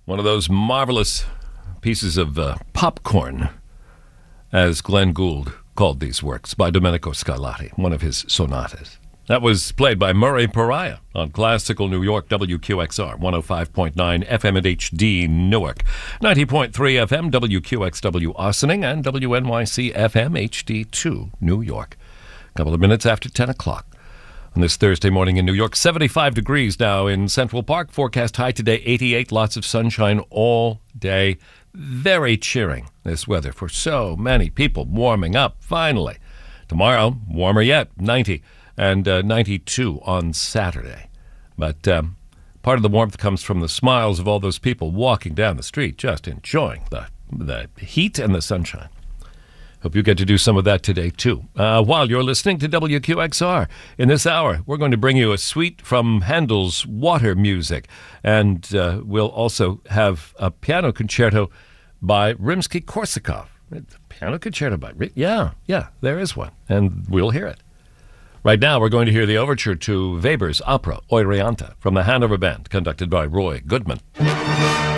One of those marvelous pieces of popcorn, as Glenn Gould called these works, by Domenico Scarlatti, one of his sonatas. That was played by Murray Pariah on Classical New York, WQXR, 105.9 FM at HD Newark, 90.3 FM, WQXW Ossining, and WNYC FM HD2 New York. A couple of minutes after 10 o'clock. On this Thursday morning in New York, 75 degrees now in Central Park. Forecast high today, 88. Lots of sunshine all day. Very cheering, this weather, for so many people warming up, finally. Tomorrow, warmer yet, 90, and 92 on Saturday. But part of the warmth comes from the smiles of all those people walking down the street, just enjoying the heat and the sunshine. Hope you get to do some of that today, too. While you're listening to WQXR, in this hour, we're going to bring you a suite from Handel's Water Music. And we'll also have a piano concerto by Rimsky-Korsakov. Piano concerto by... Yeah, there is one. And we'll hear it. Right now, we're going to hear the overture to Weber's opera, Euryanthe, from the Hanover Band, conducted by Roy Goodman.